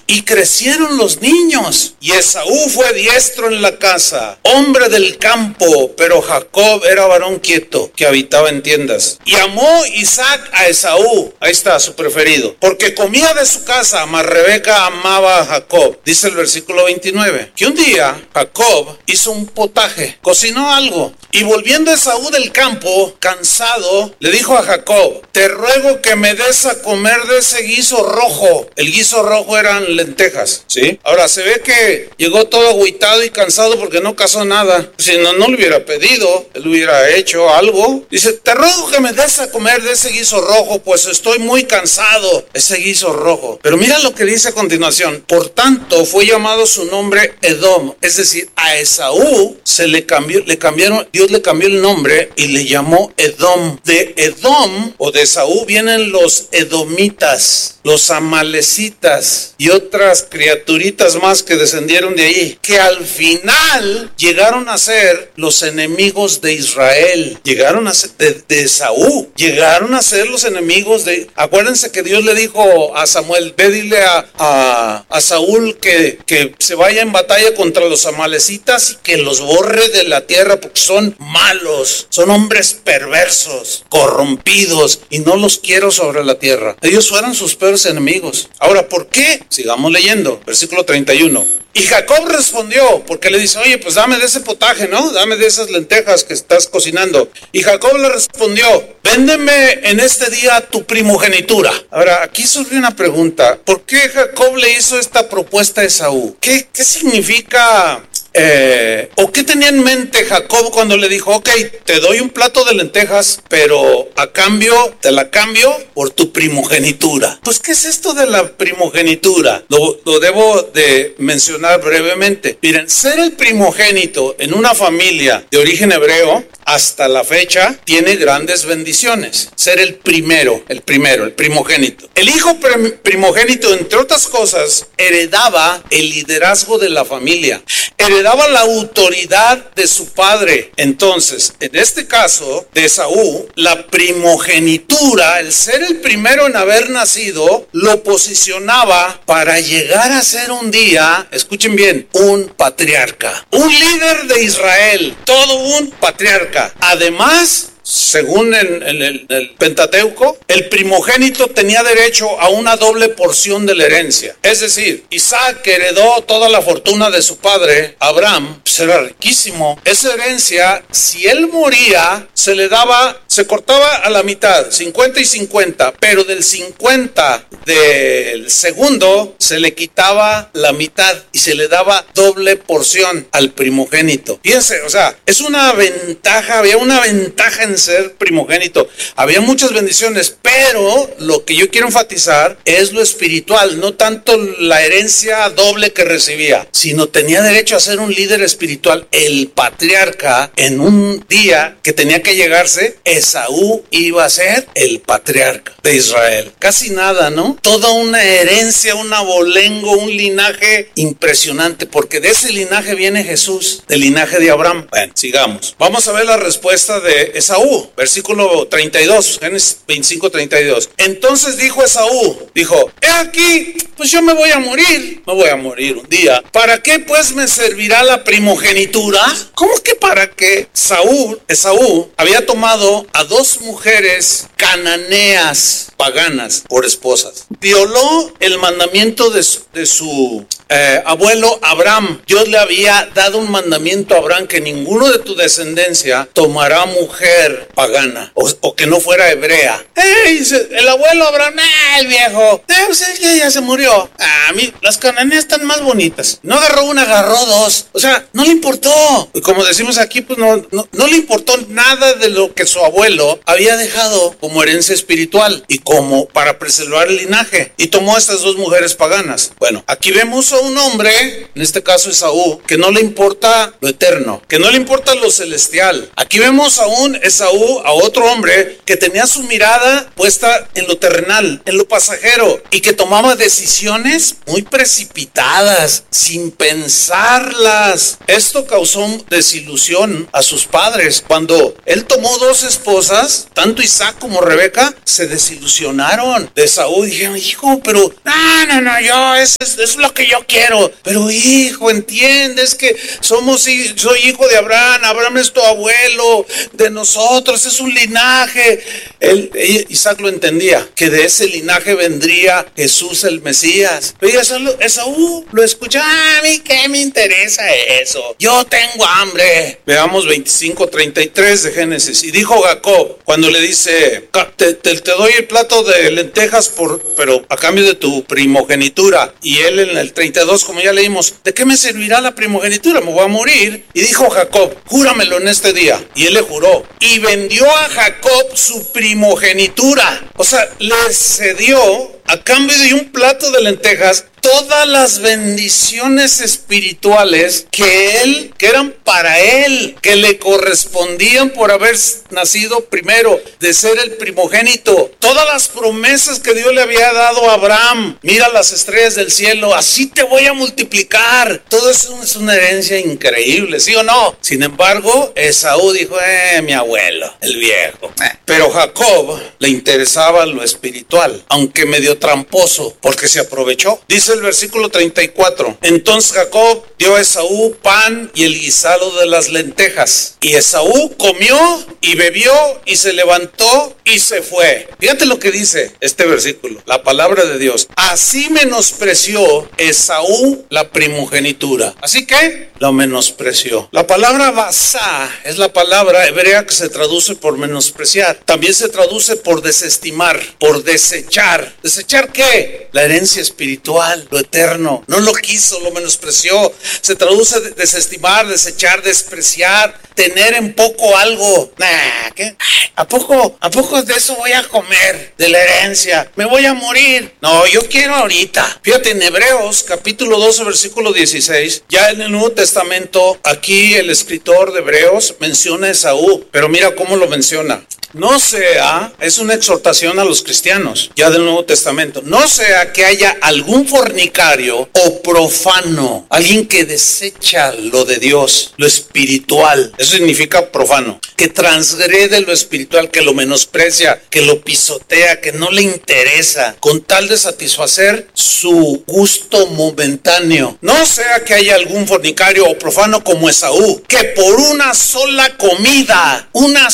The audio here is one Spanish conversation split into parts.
y crecieron los niños. Y Esaú fue diestro en la casa, hombre del campo, pero Jacob era varón quieto, que habitaba en tiendas. Y amó Isaac a Esaú, ahí está su preferido, porque comía de su casa, mas Rebeca amaba a Jacob. Dice el versículo 29, que un día Jacob hizo un potaje, cocinó algo, y volviendo Esaú del campo, cansado, le dijo a Jacob: te ruego que me des a comer de ese guiso rojo. El guiso rojo eran lentejas, ¿sí? Ahora se ve que llegó todo agüitado y cansado porque no cazó nada. Si no, no le hubiera pedido, él hubiera hecho algo. Dice: te ruego que me des a comer de ese guiso rojo, pues estoy muy cansado. Ese guiso rojo. Pero mira lo que dice a continuación. Por tanto, fue llamado su nombre Edom. Es decir, a Esaú Dios le cambió el nombre y le llamó Edom. De Edom o de Esaú vienen los edomitas, los amalecitas y otras criaturitas más que descendieron de ahí, que al final llegaron a ser los enemigos de Israel. Llegaron a ser de Esaú, llegaron a ser los enemigos de... Acuérdense que Dios le dijo a Samuel: ve, dile a Saúl que se vaya en batalla contra los amalecitas y que los borre de la tierra, porque son malos, son hombres perversos, corrompidos, y no los quiero sobre la tierra. Ellos fueron sus peores enemigos. Ahora, ¿por qué? Sigamos leyendo, versículo 31. Y Jacob respondió, porque le dice: oye, pues dame de ese potaje, ¿no? Dame de esas lentejas que estás cocinando. Y Jacob le respondió: véndeme en este día tu primogenitura. Ahora, aquí surge una pregunta. ¿Por qué Jacob le hizo esta propuesta a Esaú? ¿Qué significa... ¿o qué tenía en mente Jacob cuando le dijo: ok, te doy un plato de lentejas, pero a cambio te la cambio por tu primogenitura? Pues, ¿qué es esto de la primogenitura? Lo debo de mencionar brevemente. Miren, ser el primogénito en una familia de origen hebreo hasta la fecha tiene grandes bendiciones. Ser el primero, el primogénito. El hijo primogénito, entre otras cosas, heredaba el liderazgo de la familia, heredaba la autoridad de su padre. Entonces, en este caso de Esaú, la primogenitura, el ser el primero en haber nacido, lo posicionaba para llegar a ser un día, escuchen bien, un patriarca, un líder de Israel, todo un patriarca. Además, según el Pentateuco, el primogénito tenía derecho a una doble porción de la herencia. Es decir, Isaac, que heredó toda la fortuna de su padre, Abraham, pues era riquísimo. Esa herencia, si él moría, se cortaba a la mitad, 50 y 50, pero del 50 del segundo se le quitaba la mitad y se le daba doble porción al primogénito. Fíjense, o sea, es una ventaja, había una ventaja en ser primogénito. Había muchas bendiciones, pero lo que yo quiero enfatizar es lo espiritual, no tanto la herencia doble que recibía, sino tenía derecho a ser un líder espiritual, el patriarca. En un día que tenía que llegarse, Esaú iba a ser el patriarca de Israel. Casi nada, ¿no? Toda una herencia, un abolengo, un linaje impresionante, porque de ese linaje viene Jesús, del linaje de Abraham. Bueno, sigamos. Vamos a ver la respuesta de Esaú. Versículo 32, Génesis 25, 32. Entonces dijo Esaú, he aquí, pues yo me voy a morir un día. ¿Para qué pues me servirá la primogenitura? ¿Cómo que para qué? Esaú había tomado a 2 mujeres cananeas paganas por esposas. Violó el mandamiento de su abuelo Abraham. Dios le había dado un mandamiento a Abraham, que ninguno de tu descendencia tomará mujer pagana o que no fuera hebrea. El abuelo Abraham, el viejo, pues ya se murió. A mí las cananeas están más bonitas. No agarró una, agarró 2. O sea, no le importó. Y como decimos aquí, pues no le importó nada de lo que su abuelo había dejado como herencia espiritual y como para preservar el linaje. Y tomó a estas 2 mujeres paganas. Bueno, aquí vemos a un hombre, en este caso Esaú, que no le importa lo eterno, que no le importa lo celestial. Aquí vemos a un Esaú, a otro hombre que tenía su mirada puesta en lo terrenal, en lo pasajero, y que tomaba decisiones muy precipitadas, sin pensarlas. Esto causó desilusión a sus padres. Cuando él tomó 2 esposas, tanto Isaac como Rebeca se desilusionaron de Esaú. Dijeron: hijo, pero no, es lo que yo quiero. Pero hijo, entiendes que soy hijo de Abraham. Abraham es tu abuelo, de nosotros, es un linaje. Isaac lo entendía, que de ese linaje vendría Jesús el Mesías. Pero Esaú lo escucha, a mí qué me interesa eso, yo tengo hambre. Veamos 25:33 de Génesis. Y dijo Jacob, cuando le dice, te doy el plato de lentejas pero a cambio de tu primogenitura. Y él en el 32, como ya leímos, ¿de qué me servirá la primogenitura? Me voy a morir. Y dijo Jacob, júramelo en este día. Y él le juró. Y vendió a Jacob su primogenitura. O sea, le cedió a cambio de un plato de lentejas todas las bendiciones espirituales que eran para él, que le correspondían por haber nacido primero, de ser el primogénito. Todas las promesas que Dios le había dado a Abraham. Mira las estrellas del cielo, así te voy a multiplicar. Todo eso es una herencia increíble, ¿sí o no? Sin embargo, Esaú dijo, mi abuelo, el viejo. Pero Jacob le interesaba lo espiritual, aunque medio tramposo, porque se aprovechó. Dice el versículo 34, entonces Jacob dio a Esaú pan y el guisado de las lentejas. Y Esaú comió y bebió y se levantó y se fue. Fíjate lo que dice este versículo, la palabra de Dios. Así menospreció Esaú la primogenitura. Así que lo menospreció. La palabra basá es la palabra hebrea que se traduce por menospreciar. También se traduce por desestimar, por desechar. ¿Desechar qué? La herencia espiritual, lo eterno. No lo quiso, lo menospreció. Se traduce desestimar, desechar, despreciar, tener en poco algo. ¿Qué? ¿A poco de eso voy a comer? De la herencia. Me voy a morir. No, yo quiero ahorita. Fíjate, en Hebreos capítulo 12 versículo 16, ya en el Nuevo Testamento, aquí el escritor de Hebreos menciona a Esaú, pero mira cómo lo menciona. No sea, es una exhortación a los cristianos, ya del Nuevo Testamento, no sea que haya algún fornicario o profano, alguien que desecha lo de Dios, lo espiritual, eso significa profano, que transgrede lo espiritual, que lo menosprecia, que lo pisotea, que no le interesa, con tal de satisfacer su gusto momentáneo. No sea que haya algún fornicario o profano como Esaú, que por una sola comida,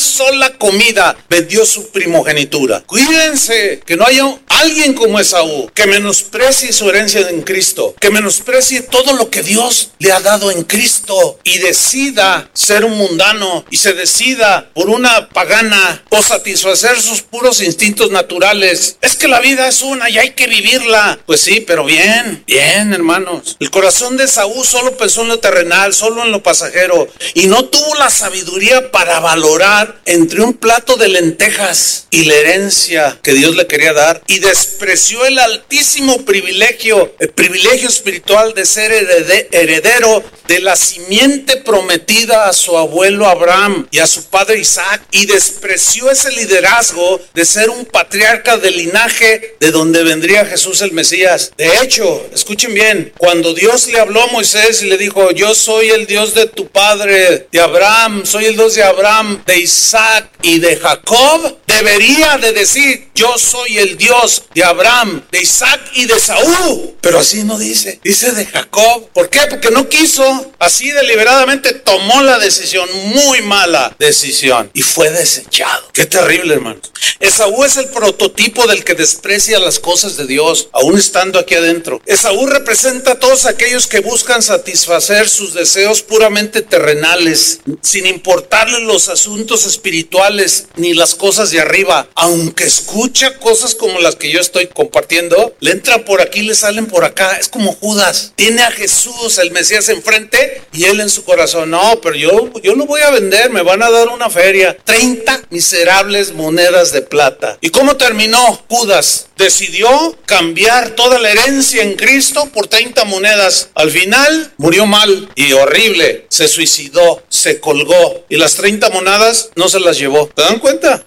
vendió su primogenitura. Cuídense que no haya alguien como Esaú que menosprecie su herencia en Cristo, que menosprecie todo lo que Dios le ha dado en Cristo y decida ser un mundano y se decida por una pagana o satisfacer sus puros instintos naturales. Es que la vida es una y hay que vivirla. Pues sí, pero bien, hermanos. El corazón de Esaú solo pensó en lo terrenal, solo en lo pasajero, y no tuvo la sabiduría para valorar entre un plato de lentejas y la herencia que Dios le quería dar, y despreció el altísimo privilegio, el privilegio espiritual de ser heredero de la simiente prometida a su abuelo Abraham y a su padre Isaac, y despreció ese liderazgo de ser un patriarca del linaje de donde vendría Jesús el Mesías. De hecho, escuchen bien, cuando Dios le habló a Moisés y le dijo, yo soy el Dios de tu padre, de Abraham, soy el Dios de Abraham, de Isaac y de Jacob, debería de decir, yo soy el Dios de Abraham, de Isaac y de Esaú. Pero así no dice, dice de Jacob. ¿Por qué? Porque no quiso, así deliberadamente tomó la decisión, muy mala decisión, y fue desechado. Qué terrible, hermanos. Esaú es el prototipo del que desprecia las cosas de Dios, aún estando aquí adentro. Esaú representa a todos aquellos que buscan satisfacer sus deseos puramente terrenales, sin importarles los asuntos espirituales ni las cosas de arriba. Aunque escucha cosas como las que yo estoy compartiendo, le entran por aquí, le salen por acá. Es como Judas, tiene a Jesús, el Mesías, enfrente, y él en su corazón, no, pero yo lo voy a vender, me van a dar una feria, 30 miserables monedas de plata. ¿Y cómo terminó Judas? Decidió cambiar toda la herencia en Cristo por 30 monedas. Al final murió mal y horrible, se suicidó, se colgó, y las 30 monedas no se las llevó. ¿Te dan cuenta? Esaú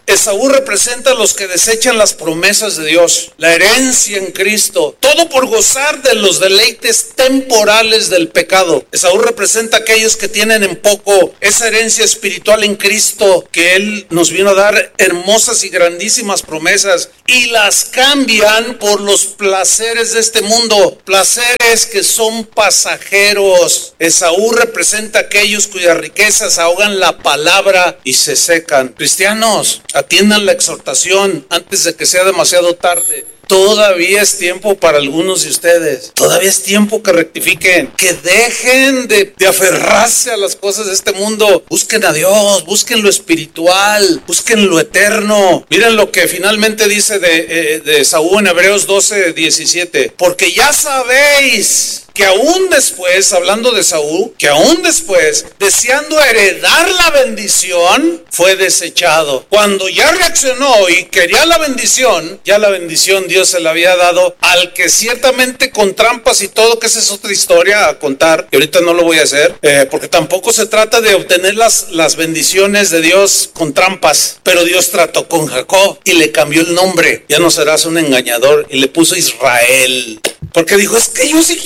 Esaú representa a los que desechan las promesas de Dios, la herencia en Cristo, todo por gozar de los deleites temporales del pecado. Esaú representa a aquellos que tienen en poco esa herencia espiritual en Cristo, que Él nos vino a dar hermosas y grandísimas promesas, y las cambian por los placeres de este mundo, placeres que son pasajeros. Esaú representa a aquellos cuyas riquezas ahogan la palabra y se secan. Cristianos, atiendan la exhortación antes de que sea demasiado tarde. Todavía es tiempo para algunos de ustedes. Todavía es tiempo que rectifiquen, que dejen de aferrarse a las cosas de este mundo. Busquen a Dios, busquen lo espiritual, busquen lo eterno. Miren lo que finalmente dice de Esaú en Hebreos 12:17. Porque ya sabéis que aún después, hablando de Esaú, que aún después, deseando heredar la bendición, fue desechado. Cuando ya reaccionó y quería la bendición, ya la bendición Dios se la había dado al que ciertamente con trampas y todo, que esa es otra historia a contar, y ahorita no lo voy a hacer, porque tampoco se trata de obtener las bendiciones de Dios con trampas, pero Dios trató con Jacob y le cambió el nombre. Ya no serás un engañador, y le puso Israel. Porque dijo, es que yo sí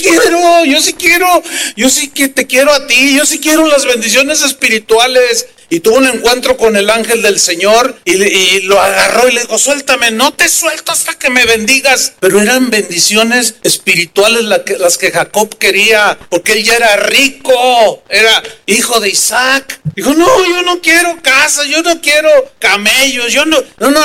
que te quiero a ti, yo sí quiero las bendiciones espirituales. Y tuvo un encuentro con el ángel del Señor y lo agarró y le dijo, suéltame, no te suelto hasta que me bendigas. Pero eran bendiciones espirituales las que Jacob quería, porque él ya era rico, era hijo de Isaac. Dijo, no, yo no quiero casa, yo no quiero camellos, no,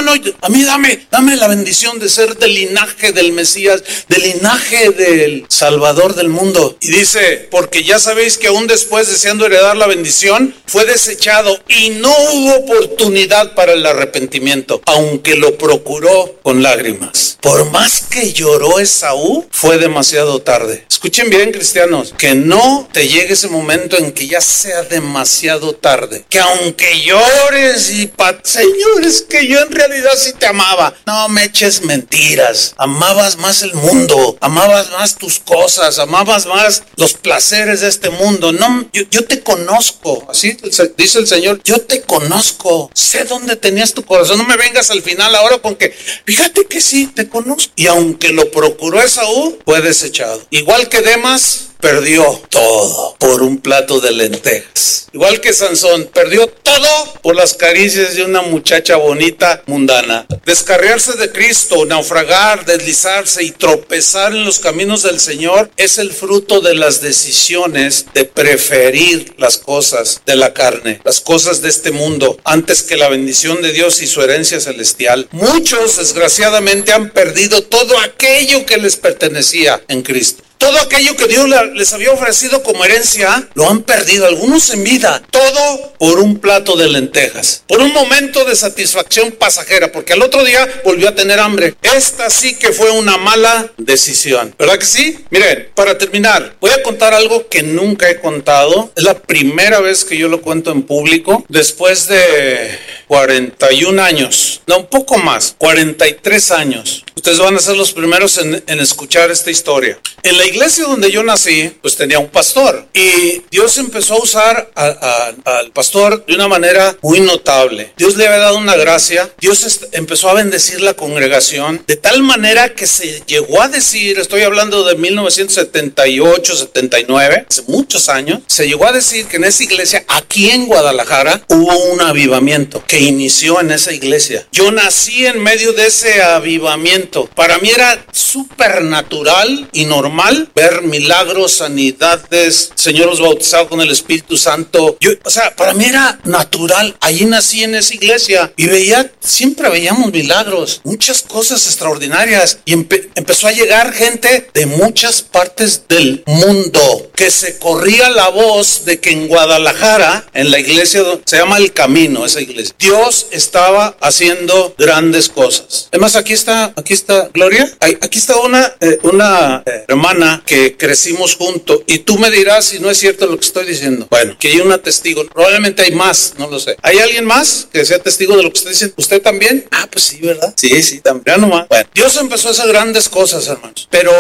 a mí dame la bendición de ser del linaje del Mesías, del linaje del Salvador del mundo. Y dice, porque ya sabéis que aún después, deseando heredar la bendición, fue desechado y no hubo oportunidad para el arrepentimiento, aunque lo procuró con lágrimas. Por más que lloró Esaú, fue demasiado tarde. Escuchen bien, cristianos, que no te llegue ese momento en que ya sea demasiado tarde, que aunque llores y Señor, es que yo en realidad sí te amaba. No me eches mentiras. Amabas más el mundo, amabas más tus cosas, amabas más los placeres de este mundo. No, yo te conozco, así dice el Señor, yo te conozco, sé dónde tenías tu corazón. No me vengas al final ahora con que, fíjate que sí, te conozco. Y aunque lo procuró Esaú, fue desechado. Igual que Demas, perdió todo por un plato de lentejas. Igual que Sansón, perdió todo por las caricias de una muchacha bonita, mundana. Descarriarse de Cristo, naufragar, deslizarse y tropezar en los caminos del Señor es el fruto de las decisiones de preferir las cosas de la carne, las cosas de este mundo, antes que la bendición de Dios y su herencia celestial. Muchos, desgraciadamente, han perdido todo aquello que les pertenecía en Cristo. Todo aquello que Dios les había ofrecido como herencia, lo han perdido, algunos en vida. Todo por un plato de lentejas, por un momento de satisfacción pasajera, porque al otro día volvió a tener hambre. Esta sí que fue una mala decisión, ¿verdad que sí? Miren, para terminar, voy a contar algo que nunca he contado. Es la primera vez que yo lo cuento en público, después de 41 años, no, un poco más, 43 años. Ustedes van a ser los primeros en escuchar esta historia. En la iglesia donde yo nací, pues tenía un pastor. Y Dios empezó a usar al pastor de una manera muy notable. Dios le había dado una gracia. Dios empezó a bendecir la congregación de tal manera que se llegó a decir, estoy hablando de 1978, 79, hace muchos años, se llegó a decir que en esa iglesia, aquí en Guadalajara, hubo un avivamiento que inició en esa iglesia. Yo nací en medio de ese avivamiento. Para mí era súper natural y normal ver milagros, sanidades, Señor los bautizaba con el Espíritu Santo. Para mí era natural. Allí nací en esa iglesia y siempre veíamos milagros, muchas cosas extraordinarias. Y empezó a llegar gente de muchas partes del mundo, que se corría la voz de que en Guadalajara, en la iglesia, se llama El Camino, esa iglesia, Dios estaba haciendo grandes cosas. Además, aquí está Gloria, aquí está una hermana que crecimos juntos, y tú me dirás si no es cierto lo que estoy diciendo. Bueno, que hay una testigo, probablemente hay más, no lo sé. ¿Hay alguien más que sea testigo de lo que estoy diciendo? ¿Usted también? Ah, pues sí, ¿verdad? Sí, también nomás. Bueno, Dios empezó a hacer grandes cosas, hermanos, pero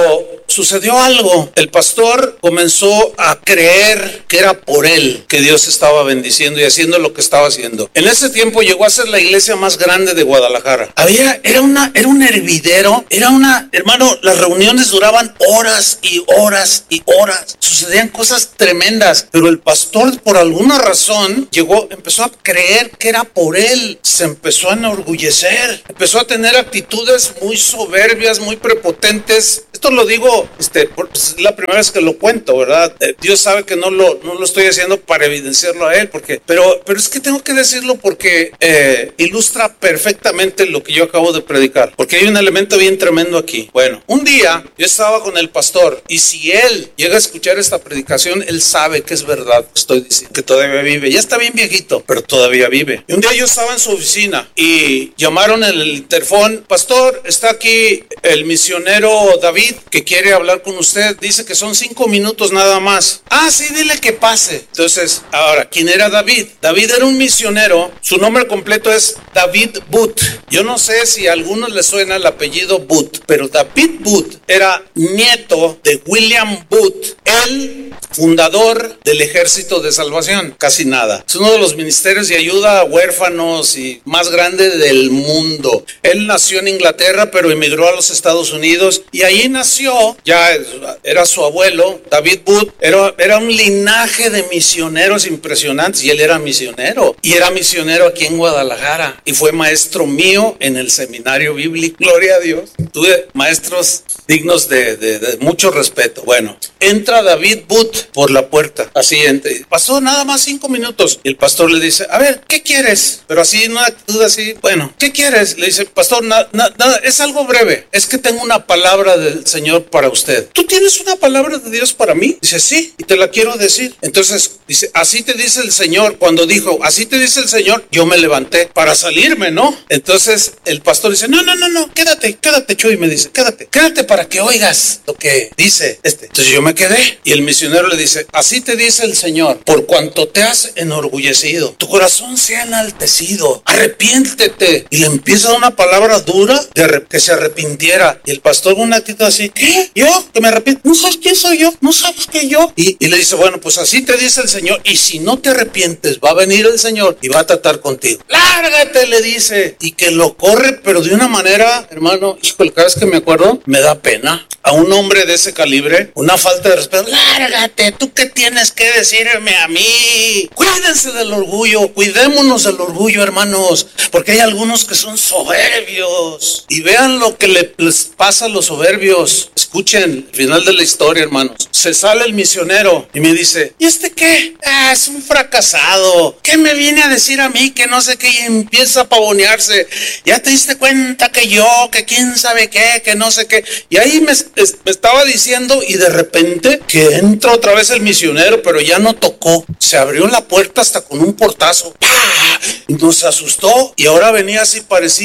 sucedió algo. El pastor comenzó a creer que era por él que Dios estaba bendiciendo y haciendo lo que estaba haciendo. En ese tiempo llegó a ser la iglesia más grande de Guadalajara. Era un hervidero, hermano, las reuniones duraban horas y horas y horas. Sucedían cosas tremendas, pero el pastor por alguna razón empezó a creer que era por él. Se empezó a enorgullecer, empezó a tener actitudes muy soberbias, muy prepotentes. Esto lo digo, es la primera vez que lo cuento, ¿verdad? Dios sabe que no lo estoy haciendo para evidenciarlo a él, pero es que tengo que decirlo porque ilustra perfectamente lo que yo acabo de predicar, porque hay un elemento bien tremendo aquí. Bueno, un día yo estaba con el pastor y si él llega a escuchar esta predicación, él sabe que es verdad, estoy diciendo que todavía vive, ya está bien viejito, pero todavía vive. Y un día yo estaba en su oficina y llamaron en el interfón: pastor, está aquí el misionero David que quiere hablar con usted, dice que son 5 minutos nada más. Ah, sí, dile que pase. Entonces, ahora, ¿quién era David? David era un misionero, su nombre completo es David Booth. Yo no sé si a algunos les suena el apellido Booth, pero David Booth era nieto de William Booth, el fundador del Ejército de Salvación. Casi nada. Es uno de los ministerios de ayuda a huérfanos y más grande del mundo. Él nació en Inglaterra, pero emigró a los Estados Unidos y ahí nació, ya era su abuelo, David Booth, era un linaje de misioneros impresionantes y él era misionero. Y era misionero aquí en Guadalajara y fue maestro mío en el seminario bíblico. Gloria a Dios. Tuve maestros dignos de mucho respeto. Bueno, entra David Booth por la puerta, así pasó nada más 5 minutos y el pastor le dice: a ver, ¿qué quieres? Pero así, una actitud así, bueno, ¿qué quieres? Le dice: pastor, nada, es algo breve, es que tengo una palabra del Señor para usted. ¿Tú tienes una palabra de Dios para mí? Dice: sí, y te la quiero decir. Entonces dice: así te dice el Señor. Cuando dijo así te dice el Señor, yo me levanté para salirme, ¿no? Entonces el pastor dice: no, quédate Chuy, me dice, quédate para que oigas lo que dice Entonces yo me quedé y el misionero le dice: así te dice el Señor, por cuanto te has enorgullecido, tu corazón se ha enaltecido, arrepiéntete. Y le empieza una palabra dura que se arrepintiera. Y el pastor con una actitud así: ¿qué? ¿Yo? ¿Que me arrepiento? ¿No sabes quién soy yo? ¿No sabes que yo? Y le dice: bueno, pues así te dice el Señor, y si no te arrepientes, va a venir el Señor y va a tratar contigo. Lárgate, le dice. Y que lo corre, pero de una manera, hermano, híjole, cada vez que me acuerdo, me da pena. A un hombre de ese calibre, una falta de respeto. Lárgate, ¿tú qué tienes que decirme a mí? Cuídense del orgullo, cuidémonos del orgullo, hermanos, porque hay algunos que son soberbios. Y vean lo que les pasa a los soberbios. Escuchen el final de la historia, hermanos. Se sale el misionero y me dice: ¿y este qué? Ah, es un fracasado. ¿Qué me viene a decir a mí? Que no sé qué. Y empieza a pavonearse. Ya te diste cuenta que quién sabe qué, que no sé qué. Y ahí me estaba diciendo, y de repente que entra otra vez el misionero, pero ya no tocó. Se abrió la puerta hasta con un portazo. ¡Pah! Y nos asustó. Y ahora venía así,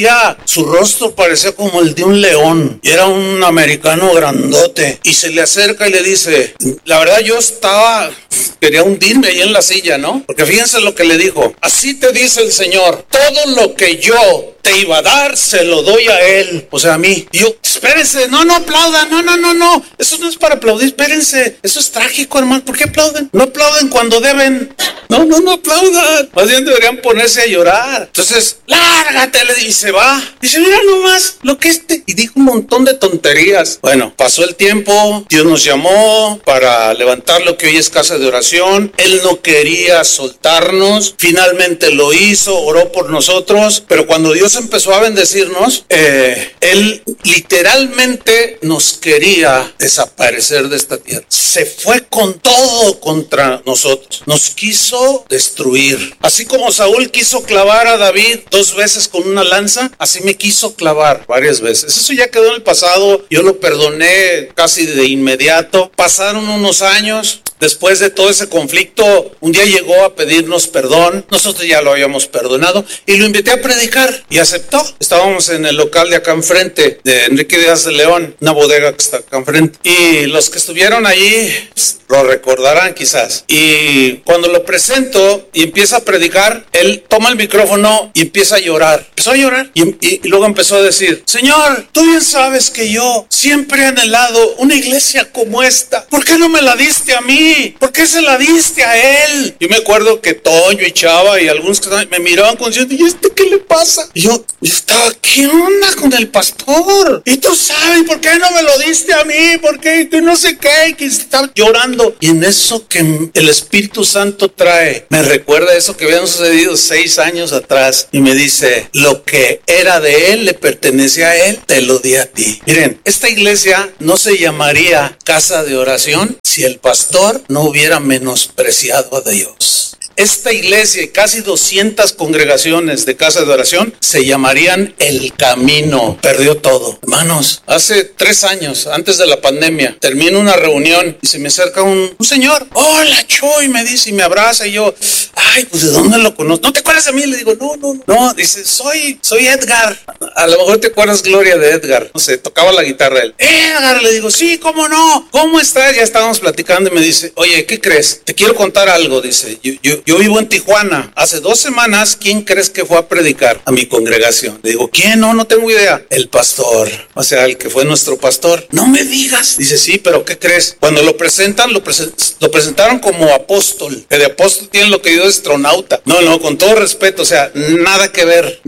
su rostro parecía como el de un león. Y era un americano grandote. Y se le acerca y le dice, la verdad yo quería hundirme ahí en la silla, ¿no? Porque fíjense lo que le dijo: así te dice el Señor, todo lo que yo te iba a dar, se lo doy a él, o sea, a mí. Y yo: espérense, no aplaudan, no, eso no es para aplaudir, espérense, eso es trágico, hermano. ¿Por qué aplauden? No aplauden cuando deben. No aplaudan, más bien deberían ponerse a llorar. Entonces, lárgate, y se va. Dice: mira nomás lo que y dijo un montón de tonterías. Bueno, pasó el tiempo, Dios nos llamó para levantar lo que hoy es casa de oración. Él no quería soltarnos, finalmente lo hizo, oró por nosotros, pero cuando Dios empezó a bendecirnos, Él literalmente nos quería desaparecer de esta tierra. Se fue con todo contra nosotros, nos quiso destruir. Así como Saúl quiso clavar a David 2 veces con una lanza, así me quiso clavar varias veces. Eso ya quedó en el pasado, yo lo perdoné casi de inmediato. Pasaron unos años después de todo ese conflicto, un día llegó a pedirnos perdón. Nosotros ya lo habíamos perdonado y lo invité a predicar y aceptó. Estábamos en el local de acá enfrente, de Enrique Díaz de León, una bodega que está acá enfrente. Y los que estuvieron allí pues, lo recordarán quizás. Y cuando lo presento y empieza a predicar, él toma el micrófono y empieza a llorar. Empezó a llorar y luego empezó a decir: Señor, tú bien sabes que yo siempre he anhelado una iglesia como esta. ¿Por qué no me la diste a mí? ¿Por qué se la diste a él? Yo me acuerdo que Toño y Chava y algunos que me miraban con diciendo: ¿y este qué le pasa? Y yo estaba: ¿qué onda con el pastor? Y tú sabes, ¿por qué no me lo diste a mí? ¿Por qué? Tú no sé qué. Y que estaba llorando. Y en eso que el Espíritu Santo trae, me recuerda eso que habían sucedido 6 años atrás. Y me dice: lo que era de él le pertenece a él, te lo di a ti. Miren, esta iglesia no se llamaría casa de oración si el pastor no hubiera menospreciado a Dios. Esta iglesia y casi 200 congregaciones de casa de oración se llamarían El Camino. Perdió todo. Hermanos, hace 3 años, antes de la pandemia, termino una reunión y se me acerca un señor. Hola, Chuy, me dice y me abraza y yo, ay, pues ¿de dónde lo conozco? ¿No te acuerdas de mí? Le digo, no, dice, soy Edgar. A lo mejor te acuerdas, Gloria, de Edgar. No sé, tocaba la guitarra él. Edgar, le digo, sí, ¿cómo no? ¿Cómo estás? Ya estábamos platicando y me dice, oye, ¿qué crees? Te quiero contar algo, dice. Yo vivo en Tijuana. Hace 2 semanas, ¿quién crees que fue a predicar a mi congregación? Le digo, ¿quién? No tengo idea. El pastor, o sea, el que fue nuestro pastor. No me digas. Dice, sí, pero ¿qué crees? Cuando lo presentan, lo presentaron como apóstol. Que de apóstol tienen lo que dio de astronauta. No, con todo respeto, o sea, nada que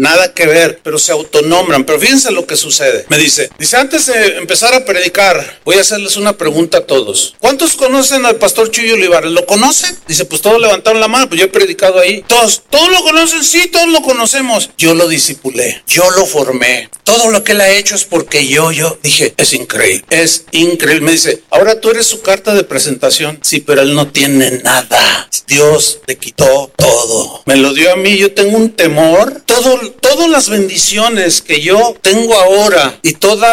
ver, pero se autonombran. Pero fíjense lo que sucede. Me dice, antes de empezar a predicar, voy a hacerles una pregunta a todos. ¿Cuántos conocen al pastor Chuy Olivares? ¿Lo conocen? Dice, pues todos levantaron la mano, pues yo he predicado ahí. Todos lo conocen, sí, todos lo conocemos. Yo lo discipulé, yo lo formé. Todo lo que él ha hecho es porque yo dije, es increíble. Me dice, ahora tú eres su carta de presentación. Sí, pero él no tiene nada. Dios le quitó todo. Me lo dio a mí, yo tengo un temor. Todas las bendiciones que yo tengo ahora y todo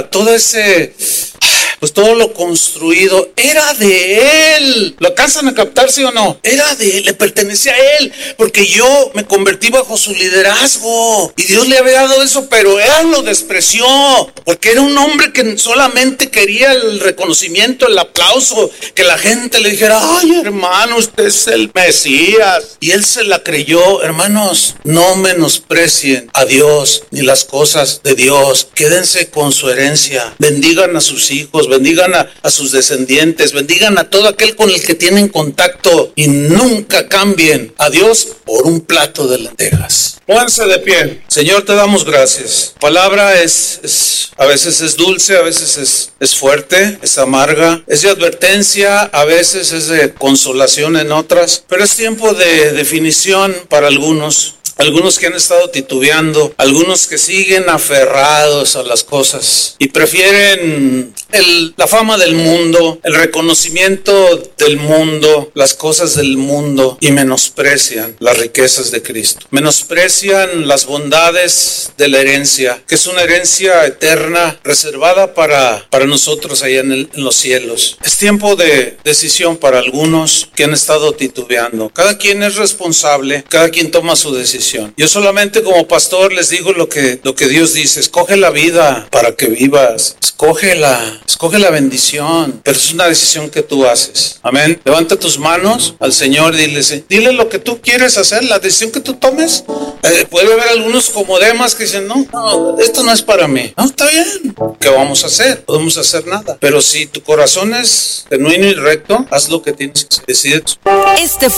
lo construido era de él. ¿Lo alcanzan a captar, sí o no? Era de él, le pertenecía a él, porque yo me convertí bajo su liderazgo y Dios le había dado eso, pero él lo despreció porque era un hombre que solamente quería el reconocimiento, el aplauso, que la gente le dijera, ay, hermano, usted es el Mesías, y él se la creyó. Hermanos, no menosprecien a Dios ni las cosas de Dios. Quédense con su herencia, bendigan a sus hijos, bendigan a sus descendientes, bendigan a todo aquel con el que tienen contacto y nunca cambien a Dios por un plato de lentejas. Pónganse de pie. Señor, te damos gracias. Palabra a veces es dulce, a veces es fuerte, es amarga, es de advertencia, a veces es de consolación en otras, pero es tiempo de definición para algunos que han estado titubeando, algunos que siguen aferrados a las cosas y prefieren la fama del mundo, el reconocimiento del mundo, las cosas del mundo, y menosprecian las riquezas de Cristo. Menosprecian las bondades de la herencia, que es una herencia eterna reservada para nosotros allá en los cielos. Es tiempo de decisión para algunos que han estado titubeando. Cada quien es responsable, cada quien toma su decisión. Yo solamente como pastor les digo lo que Dios dice: escoge la vida para que vivas, escoge la bendición, pero es una decisión que tú haces. Amén. Levanta tus manos al Señor y dile lo que tú quieres hacer, la decisión que tú tomes. Puede haber algunos como Demas que dicen, no, esto no es para mí. No, está bien. ¿Qué vamos a hacer? No podemos hacer nada. Pero si tu corazón es genuino y recto, haz lo que tienes que hacer. Decide.